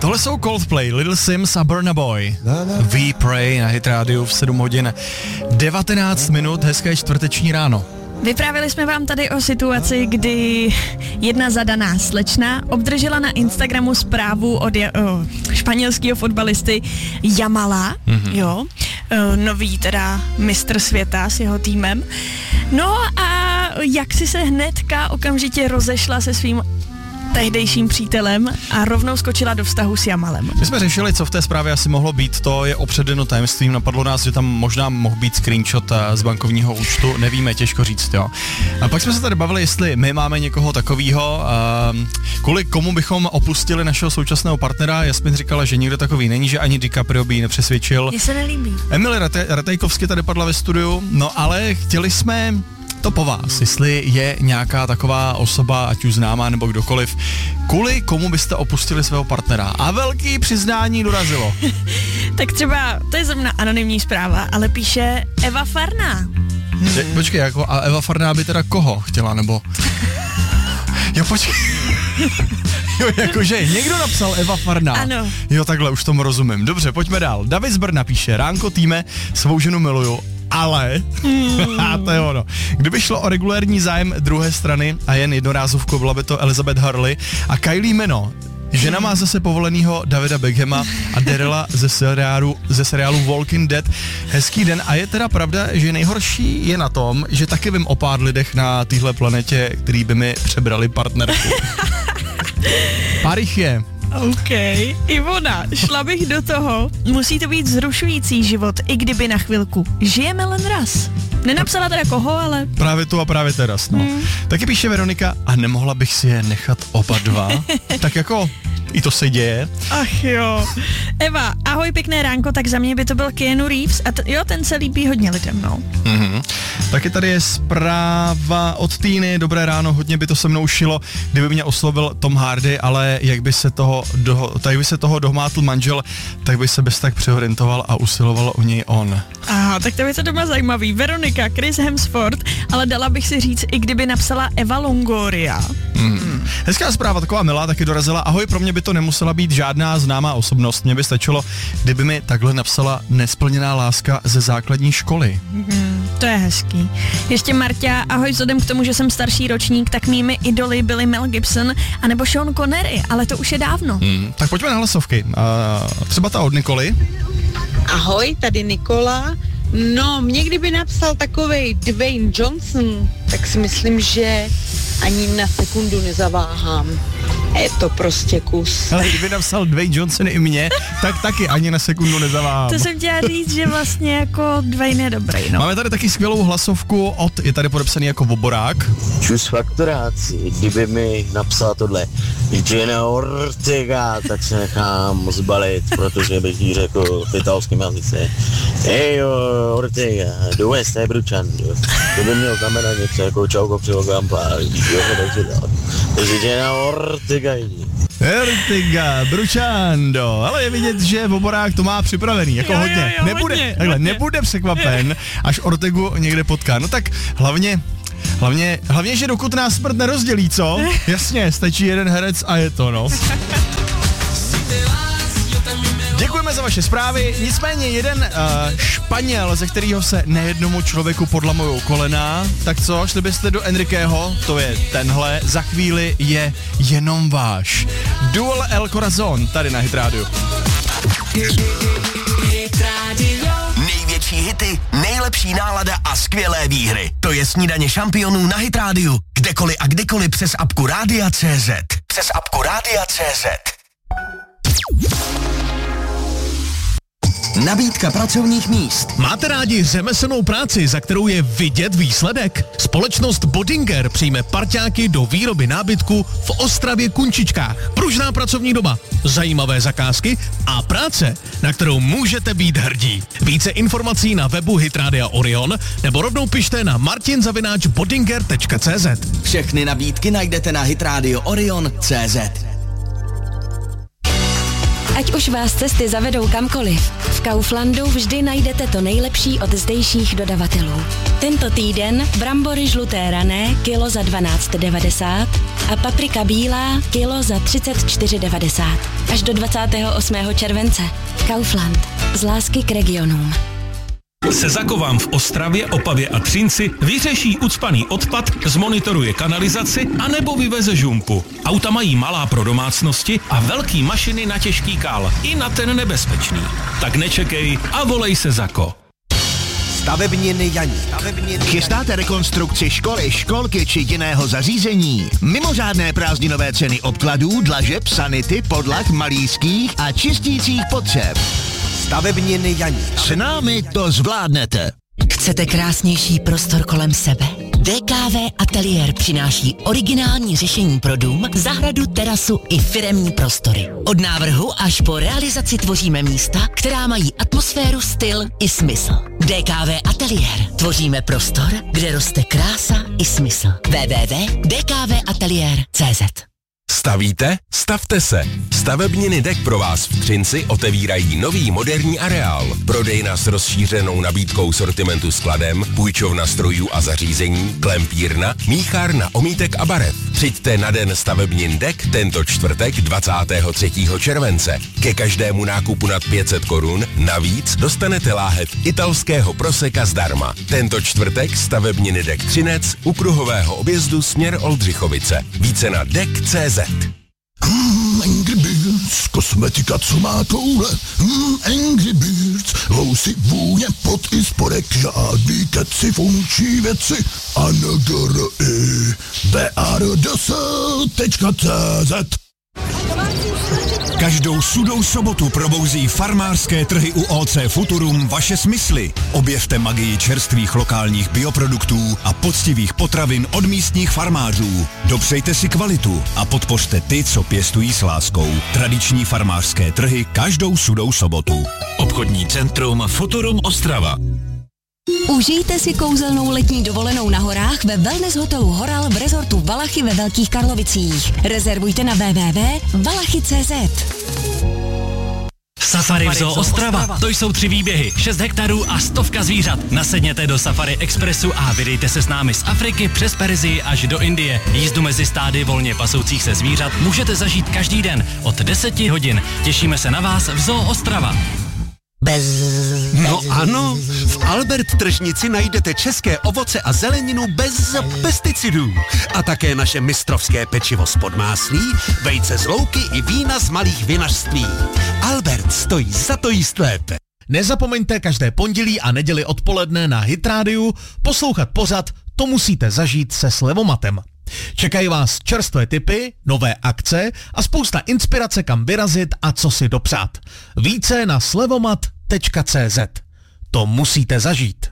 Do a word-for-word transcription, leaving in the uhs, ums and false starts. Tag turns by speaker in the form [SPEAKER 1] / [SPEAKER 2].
[SPEAKER 1] Tohle jsou Coldplay, Little Sims a Burna Boy. We Pray na Hit Radio v sedm hodin devatenáct minut, hezké čtvrteční ráno.
[SPEAKER 2] Vyprávěli jsme vám tady o situaci, kdy jedna zadaná slečna obdržela na Instagramu zprávu od ja- o, španělského fotbalisty Jamala, mm-hmm. jo, o, nový teda mistr světa s jeho týmem. No a jak si se hnedka okamžitě rozešla se svým tehdejším přítelem a rovnou skočila do vztahu s Jamalem.
[SPEAKER 1] My jsme řešili, co v té zprávě asi mohlo být, to je opředeno tajemstvím, napadlo nás, že tam možná mohl být screenshot z bankovního účtu, nevíme, těžko říct, jo. A pak jsme se tady bavili, jestli my máme někoho takového, kvůli komu bychom opustili našeho současného partnera. Jasmin říkala, že nikdo takový není, že ani DiCaprio by ji nepřesvědčil.
[SPEAKER 2] Mně se nelíbí.
[SPEAKER 1] Emily Rate- Ratajkovsky tady padla ve studiu, no ale chtěli jsme to po vás, jestli je nějaká taková osoba, ať už známá nebo kdokoliv, kvůli komu byste opustili svého partnera. A velký přiznání dorazilo.
[SPEAKER 2] Tak třeba, to je zrovna anonymní zpráva, ale píše Eva Farná.
[SPEAKER 1] Hmm. Je, počkej, jako, a Eva Farná by teda koho chtěla, nebo... Jo, počkej. Jo, jakože někdo napsal Eva Farná.
[SPEAKER 2] Ano.
[SPEAKER 1] Jo, takhle, už tomu rozumím. Dobře, pojďme dál. David z Brna píše, Ránko týme, svou ženu miluju, ale, mm. to je ono, kdyby šlo o regulérní zájem druhé strany a jen jednorázovku, byla by to Elizabeth Hurley a Kylie Minogue. Žena má zase povolenýho Davida Beckhama a Daryla ze seriálu, ze seriálu Walking Dead. Hezký den a je teda pravda, že nejhorší je na tom, že taky vím o pár lidech na téhle planetě, který by mi přebrali partnerku. Pár jich je.
[SPEAKER 2] OK. Ivona, šla bych do toho. Musí to být zrušující život, i kdyby na chvilku. Žijeme len raz. Nenapsala teda koho, ale...
[SPEAKER 1] Právě tu a právě teraz, no. Hmm. Taky píše Veronika, a nemohla bych si je nechat oba dva? Tak jako... I to se děje.
[SPEAKER 2] Ach jo. Eva, ahoj, pěkné ránko, tak za mě by to byl Keanu Reeves a t- jo, ten se líbí hodně lidem, no.
[SPEAKER 1] Mm-hmm. Taky tady je zpráva od Týny, dobré ráno, hodně by to se mnou šilo, kdyby mě oslovil Tom Hardy, ale jak by se toho, do, tak by se toho dohmátl manžel, tak by se bez tak přeorientoval a usiloval o něj on.
[SPEAKER 2] Aha, tak to je to doma zajímavý. Veronika, Chris Hemsworth, ale dala bych si říct, i kdyby napsala Eva Longoria.
[SPEAKER 1] Mm. Mm. Hezká zpráva, taková milá, taky dorazila. Ahoj, pro mě by to nemusela být žádná známá osobnost. Mně by stačilo, kdyby mi takhle napsala nesplněná láska ze základní školy.
[SPEAKER 2] Mm, to je hezký. Ještě Marťa, ahoj, vzhledem k tomu, že jsem starší ročník, tak mými idoly byly Mel Gibson anebo Sean Connery, ale to už je dávno.
[SPEAKER 1] Mm, tak pojďme na hlasovky. Uh, třeba ta od Nikoly.
[SPEAKER 3] Ahoj, tady Nikola. No, mě kdyby napsal takovej Dwayne Johnson, tak si myslím, že ani na sekundu nezaváhám. Je to prostě kus.
[SPEAKER 1] Ale kdyby napsal Dwayne Johnson i mě, tak taky ani na sekundu nezaváhám.
[SPEAKER 2] To jsem chtěla říct, že vlastně jako Dwayne je dobrý, no.
[SPEAKER 1] Máme tady taky skvělou hlasovku od, je tady podepsaný jako Voborák.
[SPEAKER 4] Čus faktoráci, kdyby mi napsal tohle Jenna Ortega, tak se nechám zbalit, protože bych jí řekl v italském jazyce. Hej, Ortega, dove stai bruciando? To by mělo znamenat něco jako čauko přilogám pár, jo, takže dál. Takže Jenna Ortega jdi.
[SPEAKER 1] Ortega, bruciando, ale je vidět, že Voborák to má připravený, jako
[SPEAKER 2] jo,
[SPEAKER 1] hodně.
[SPEAKER 2] Jo, jo,
[SPEAKER 1] nebude,
[SPEAKER 2] hodně,
[SPEAKER 1] takhle,
[SPEAKER 2] hodně.
[SPEAKER 1] nebude překvapen, až Ortegu někde potká. No tak hlavně, hlavně, hlavně, že dokud nás smrt nerozdělí, co? Jasně, stačí jeden herec a je to, no. Děkujeme za vaše zprávy, nicméně jeden uh, Španěl, ze kterého se nejednomu člověku podlamujou kolena, tak co, šli byste do Enriqueho, to je tenhle, za chvíli je jenom váš. Duel El Corazon, tady na Hit Radio.
[SPEAKER 5] Největší hity, nejlepší nálada a skvělé výhry. To je snídaně šampionů na Hit Radio. Kdekoliv a kdykoliv přes apku Rádia tečka cé zet. Přes apku Rádia tečka cé zet. Nabídka pracovních míst.
[SPEAKER 6] Máte rádi řemeslnou práci, za kterou je vidět výsledek? Společnost Bodinger přijme parťáky do výroby nábytku v Ostravě Kunčičkách. Pružná pracovní doba, zajímavé zakázky a práce, na kterou můžete být hrdí. Více informací na webu Hit Rádia Orion nebo rovnou pište na martin zavináč bodinger tečka cé zet.
[SPEAKER 5] Všechny nabídky najdete na hitradio orion tečka cé zet.
[SPEAKER 7] Ať už vás cesty zavedou kamkoliv, v Kauflandu vždy najdete to nejlepší od zdejších dodavatelů. Tento týden brambory žluté rané kilo za dvanáct devadesát a paprika bílá kilo za třicet čtyři devadesát. Až do dvacátého osmého července. Kaufland. Z lásky k regionům.
[SPEAKER 8] Sezako vám v Ostravě, Opavě a Třinci vyřeší ucpaný odpad, zmonitoruje kanalizaci anebo vyveze žumpu. Auta mají malá pro domácnosti a velký mašiny na těžký kál. I na ten nebezpečný. Tak nečekej a volej Sezako.
[SPEAKER 9] Stavebniny Janík. Chystáte rekonstrukci školy, školky či jiného zařízení? Mimořádné prázdninové ceny obkladů, dlažeb, sanity, podlah, malířských a čistících potřeb. Stavebniny Janík. S námi to zvládnete.
[SPEAKER 10] Chcete krásnější prostor kolem sebe? D K V Ateliér přináší originální řešení pro dům, zahradu, terasu i firemní prostory. Od návrhu až po realizaci tvoříme místa, která mají atmosféru, styl i smysl. D K V Ateliér. Tvoříme prostor, kde roste krása i smysl. w w w tečka d k v ateliér tečka c z.
[SPEAKER 11] Stavíte? Stavte se! Stavebniny D E K pro vás v Třinci otevírají nový moderní areál. Prodejna s rozšířenou nabídkou sortimentu skladem, půjčovna strojů a zařízení, klempírna, míchárna omítek a barev. Přijďte na den stavebnin D E K tento čtvrtek dvacátého třetího července. Ke každému nákupu nad pět set korun navíc dostanete láhev italského proseka zdarma. Tento čtvrtek stavebniny D E K Třinec u kruhového objezdu směr Oldřichovice. Více na D E K tečka c z.
[SPEAKER 12] Hmm, Angry Birds, kosmetika, co má koule. Hmm, Angry Birds, housy, vůně, pot i spodek, žádný keci, funkční věci. A N G R I B R D S tečka c z.
[SPEAKER 13] Každou sudou sobotu probouzí farmářské trhy u O C Futurum vaše smysly. Objevte magii čerstvých lokálních bioproduktů a poctivých potravin od místních farmářů. Dopřejte si kvalitu a podpořte ty, co pěstují s láskou. Tradiční farmářské trhy každou sudou sobotu.
[SPEAKER 14] Obchodní centrum Futurum Ostrava.
[SPEAKER 15] Užijte si kouzelnou letní dovolenou na horách ve wellness hotelu Horal v rezortu Valachy ve Velkých Karlovicích. Rezervujte na w w w tečka valachy tečka c z.
[SPEAKER 16] Safari v Zoo Ostrava. To jsou tři výběhy, šest hektarů a stovka zvířat. Nasedněte do Safari Expressu a vydejte se s námi z Afriky přes Perzii až do Indie. Jízdu mezi stády volně pasoucích se zvířat můžete zažít každý den od deseti hodin. Těšíme se na vás v Zoo Ostrava.
[SPEAKER 17] Bez... No ano, v Albert tržnici najdete české ovoce a zeleninu bez pesticidů. A také naše mistrovské pečivo z Podmáslí, vejce z louky i vína z malých vinařství. Albert stojí za to jíst lépe.
[SPEAKER 6] Nezapomeňte každé pondělí a neděli odpoledne na Hit Rádiu poslouchat pořad To musíte zažít se Slevomatem. Čekají vás čerstvé tipy, nové akce a spousta inspirace, kam vyrazit a co si dopřát. Více na slevomat tečka c z. To musíte zažít.